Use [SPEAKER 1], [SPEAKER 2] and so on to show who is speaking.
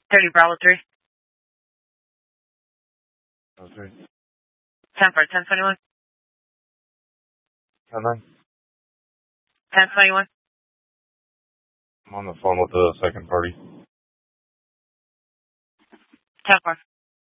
[SPEAKER 1] 30 Bravo 3.
[SPEAKER 2] Okay.
[SPEAKER 1] 10 for 1021.
[SPEAKER 2] 10-9.
[SPEAKER 1] 1021.
[SPEAKER 2] I'm on the phone with the second party.
[SPEAKER 1] 10 4.